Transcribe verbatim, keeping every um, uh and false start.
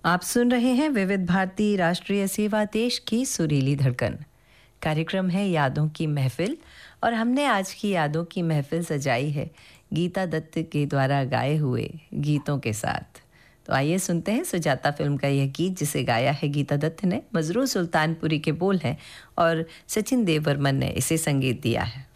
आप सुन रहे हैं विविध भारती राष्ट्रीय सेवा देश की सुरीली धड़कन। कार्यक्रम है यादों की महफिल और हमने आज की यादों की महफिल सजाई है गीता दत्त के द्वारा गाए हुए गीतों के साथ। तो आइए सुनते हैं सुजाता फिल्म का यह गीत जिसे गाया है गीता दत्त ने। मजरूर सुल्तानपुरी के बोल हैं और सचिन देव बर्मन ने इसे संगीत दिया है।